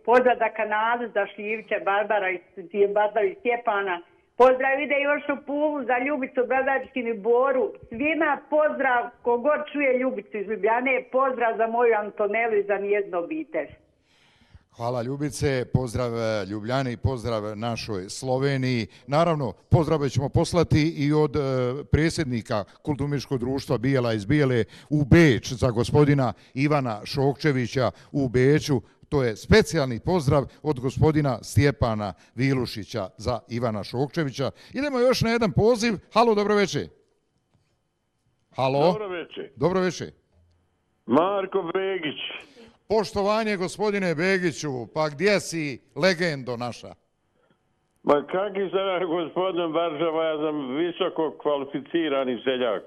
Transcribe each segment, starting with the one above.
pozdrav za Kanadu, za Šljivića, Barbara i Stjepana. Pozdrav ide još u Pulu za Ljubicu, Bradačkin i Boru. Svima pozdrav, kogod čuje Ljubicu iz Ljubljane, pozdrav za moju Antonelu i za nijednu obitelj. Hvala Ljubice, pozdrav Ljubljani i pozdrav našoj Sloveniji. Naravno, pozdrave ćemo poslati i od predsjednika Kulturno-umjetničkog društva Bijela iz Bijele u Beč za gospodina Ivana Šokčevića u Beču. To je specijalni pozdrav od gospodina Stjepana Vilušića za Ivana Šokčevića. Idemo još na jedan poziv. Halo, dobro večer. Halo. Dobro večer. Dobro večer. Marko Begić. Poštovanje gospodine Begiću, pa gdje si legendo naša? Ma kakvi sam gospodin Baržava, ja sam visoko kvalificirani seljak.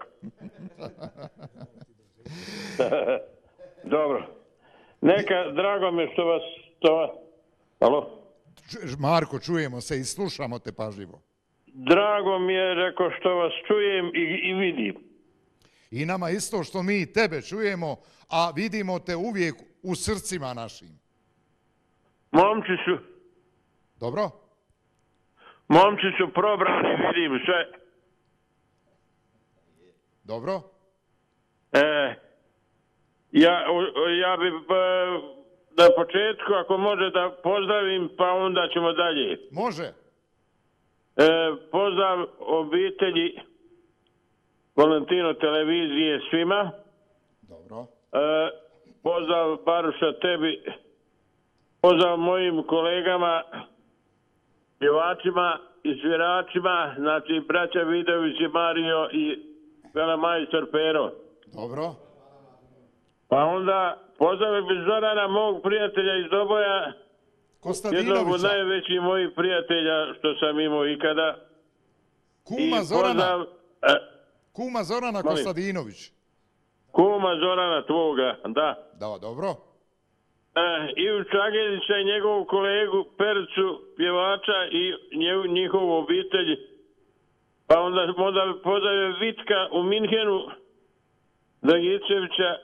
Dobro. Neka, drago mi što vas... Alo? Marko, čujemo se i slušamo te pažljivo. Drago mi je, rekao, što vas čujem i vidim. I nama isto što mi tebe čujemo, a vidimo te uvijek u srcima našim. Momci su... Dobro? Momci su probrani, vidim sve. Dobro? Ja bi na početku, ako može da pozdravim, pa onda ćemo dalje. Može. Pozdrav obitelji Valentino televizije svima. Dobro. Pozdrav Baruša tebi. Pozdrav mojim kolegama, pjevačima i sviračima, znači braća Vidović i Mario i velemajstor Pero. Dobro. Pa onda pozdravim bi Zorana, mog prijatelja iz Doboja, jednog od najvećih mojih prijatelja što sam imao ikada. Kuma Zorana. Kuma Zorana Kostadinović. Kuma Zorana tvoga, da. Da, dobro. Ivu Čagelića i njegovu kolegu Percu, pjevača i njihovu obitelj. Pa onda pozdravim Vitka u Minhenu, Dragičevića,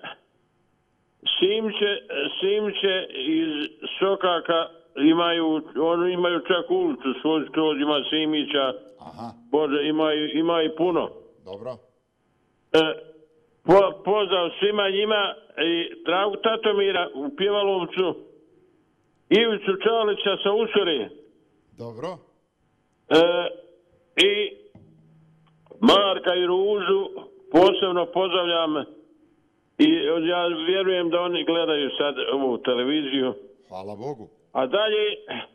Simče iz Sokaka, imaju čak ulicu, skroz ima Simića. Aha. Bože, ima i puno. Dobro. Pozdrav svima njima i Dragu Tatomira u Pjevalovcu, Ivicu Čalića sa Usore. Dobro. I Marka i Ružu posebno pozdravljam i ja vjerujem da oni gledaju sad ovu televiziju. Hvala Bogu. A dalje,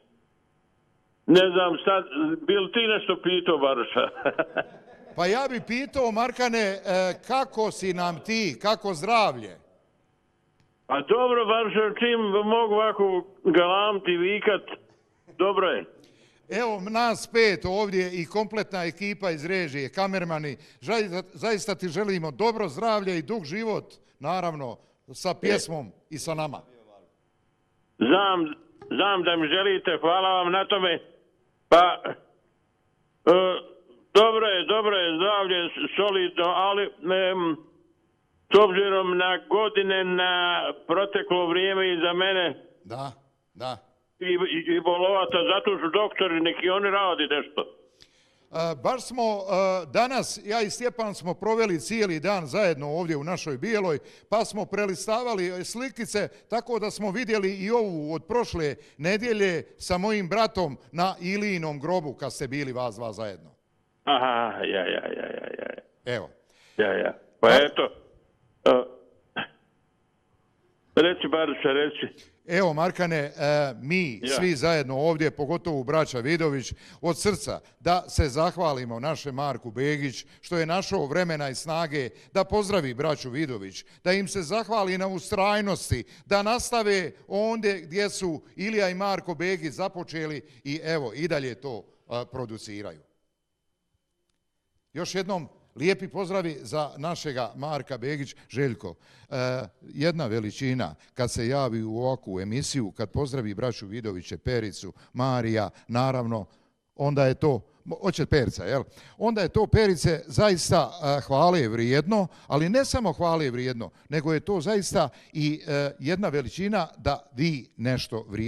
ne znam sad, bil ti nešto pitao, Baruša? Pa ja bi pitao, Markane, kako si nam ti, kako zdravlje? A dobro, Baruša, čim mogu ovako galamti, vikat, dobro je. Evo nas 5 ovdje i kompletna ekipa iz režije, kamermani, zaista ti želimo dobro zdravlje i dug život, naravno, sa pjesmom i sa nama. Znam da mi želite, hvala vam na tome. Pa, dobro je zdravlje, solidno, ali s obzirom na godine, na proteklo vrijeme iza mene. Da. I bolovata, zato su doktori, neki oni radi nešto. Baš smo danas, ja i Stjepan smo proveli cijeli dan zajedno ovdje u našoj Bijeloj, pa smo prelistavali slikice, tako da smo vidjeli i ovu od prošle nedjelje sa mojim bratom na Ilijinom grobu, kad ste bili vas dva zajedno. Aha, ja. Evo. Ja. Pa eto, reci Baruša, reci. Evo, Markane, mi svi zajedno ovdje, pogotovo braća Vidović, od srca da se zahvalimo našem Marku Begić, što je našao vremena i snage da pozdravi braću Vidović, da im se zahvali na ustrajnosti, da nastave ondje gdje su Ilija i Marko Begić započeli i evo, i dalje to produciraju. Još jednom, lijepi pozdravi za našega Marka Begić. Željko, jedna veličina kad se javi u ovakvu emisiju, kad pozdravi braću Vidoviće, Pericu, Marija, naravno, onda je to, hoće Perca, jel? Onda je to, Perice, zaista hvale vrijedno, ali ne samo hvale vrijedno, nego je to zaista i jedna veličina da vi nešto vrijedno.